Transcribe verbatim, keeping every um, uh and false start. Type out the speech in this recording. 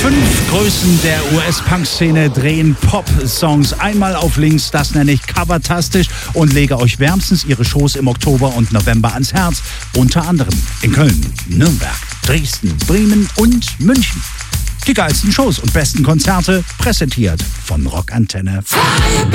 fünf Größen der U S-Punk-Szene drehen Pop-Songs einmal auf links. Das nenne ich covertastisch und lege euch wärmstens ihre Shows im Oktober und November ans Herz. Unter anderem in Köln, Nürnberg, Dresden, Bremen und München. Die geilsten Shows und besten Konzerte präsentiert von Rockantenne. Freie